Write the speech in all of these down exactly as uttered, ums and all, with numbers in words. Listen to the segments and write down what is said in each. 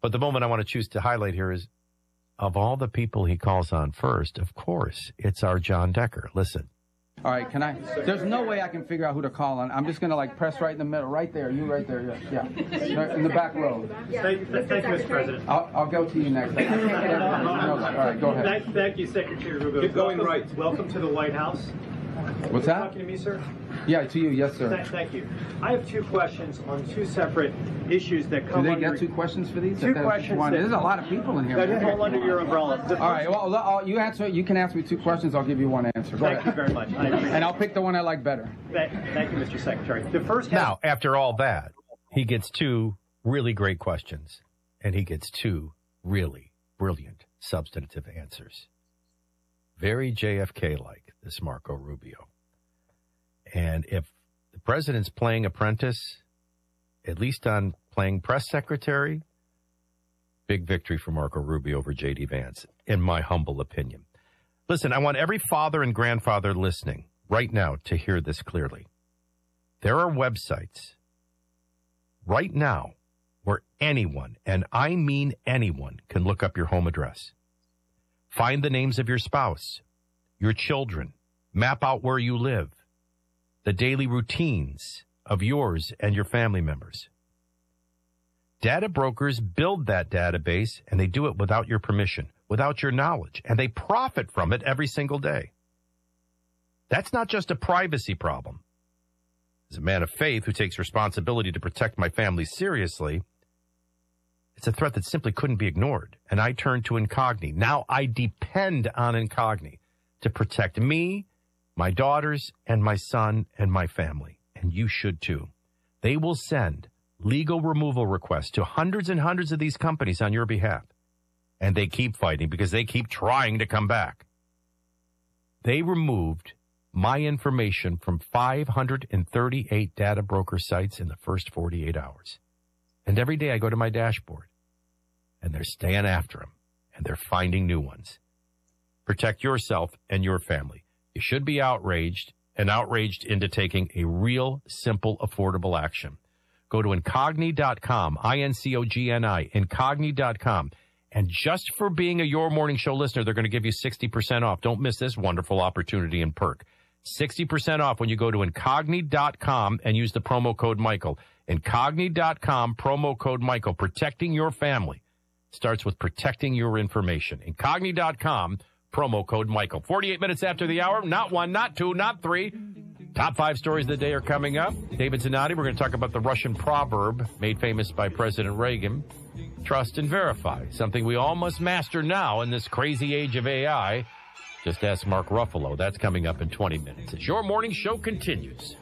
But the moment I want to choose to highlight here is, of all the people he calls on first, of course, it's our John Decker. Listen. All right, can I? There's no way I can figure out who to call on. I'm just going to, like, press right in the middle. Right there. You right there. Yeah. yeah. In the back row. Thank, thank you, Mister President. I'll, I'll go to you next. I can't get everything. All right, go ahead. Thank, thank you, Secretary Rubio. Keep going welcome, right. Welcome to the White House. What's that? Talking to me, sir? Yeah, to you. Yes, sir. Th- thank you. I have two questions on two separate issues that come Do they under... get two questions for these? Two That- questions. One. That, There's a lot of people in here. That fall under your umbrella. The All right, well, I'll, you answer. You can ask me two questions. I'll give you one answer. Go Thank ahead. you very much. I appreciate And I'll pick the one I like better. Thank, thank you, Mister Secretary. The first... Now, after all that, he gets two really great questions, and he gets two really brilliant, substantive answers. Very J F K-like, this Marco Rubio. And if the president's playing apprentice, at least on playing press secretary, big victory for Marco Rubio over J D. Vance, in my humble opinion. Listen, I want every father and grandfather listening right now to hear this clearly. There are websites right now where anyone, and I mean anyone, can look up your home address. Find the names of your spouse, your children, map out where you live, the daily routines of yours and your family members. Data brokers build that database, and they do it without your permission, without your knowledge, and they profit from it every single day. That's not just a privacy problem. As a man of faith who takes responsibility to protect my family seriously, it's a threat that simply couldn't be ignored, and I turned to Incogni. Now I depend on Incogni to protect me, my daughters, and my son, and my family. And you should too. They will send legal removal requests to hundreds and hundreds of these companies on your behalf. And they keep fighting because they keep trying to come back. They removed my information from five hundred thirty-eight data broker sites in the first forty-eight hours. And every day I go to my dashboard, and they're staying after them, and they're finding new ones. Protect yourself and your family. You should be outraged, and outraged into taking a real, simple, affordable action. Go to Incogni dot com, I N C O G N I, Incogni dot com. And just for being a Your Morning Show listener, they're going to give you sixty percent off. Don't miss this wonderful opportunity and perk. sixty percent off when you go to Incogni dot com and use the promo code Michael. Incogni dot com, promo code Michael. Protecting your family starts with protecting your information. Incogni dot com, promo code Michael. forty-eight minutes after the hour, not one, not two, not three. Top five stories of the day are coming up. David Zanotti, we're going to talk about the Russian proverb made famous by President Reagan. Trust and verify, something we all must master now in this crazy age of A I. Just ask Mark Ruffalo. That's coming up in twenty minutes as Your Morning Show continues.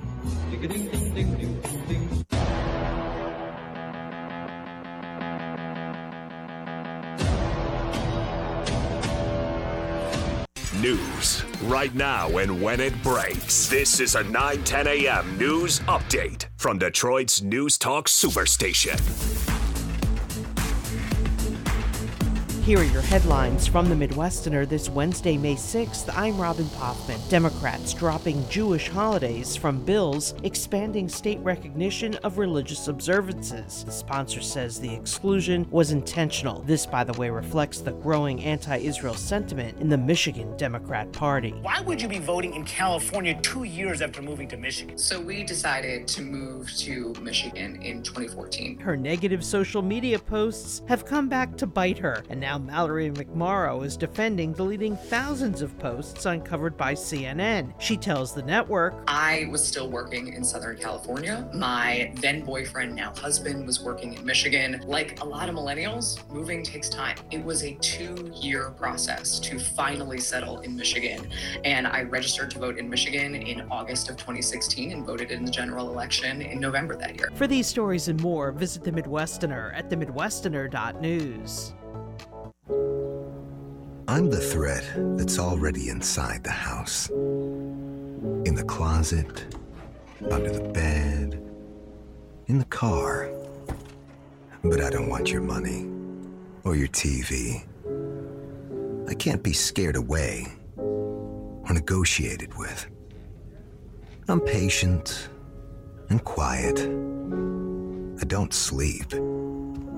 News right now and when it breaks. This is a nine ten a.m. news update from Detroit's News Talk Superstation. Here are your headlines from the Midwesterner this Wednesday, May sixth. I'm Robin Poffman. Democrats dropping Jewish holidays from bills expanding state recognition of religious observances. The sponsor says the exclusion was intentional. This, by the way, reflects the growing anti-Israel sentiment in the Michigan Democrat Party. Why would you be voting in California two years after moving to Michigan? So we decided to move to Michigan in twenty fourteen. Her negative social media posts have come back to bite her, and now Mallory McMorrow is defending deleting thousands of posts uncovered by C N N. She tells the network, I was still working in Southern California. My then boyfriend, now husband, was working in Michigan. Like a lot of millennials, moving takes time. It was a two-year process to finally settle in Michigan. And I registered to vote in Michigan in August of twenty sixteen and voted in the general election in November that year. For these stories and more, visit The Midwesterner at the midwesterner dot news. I'm the threat that's already inside the house. In the closet, under the bed, in the car. But I don't want your money or your T V. I can't be scared away or negotiated with. I'm patient and quiet. I don't sleep.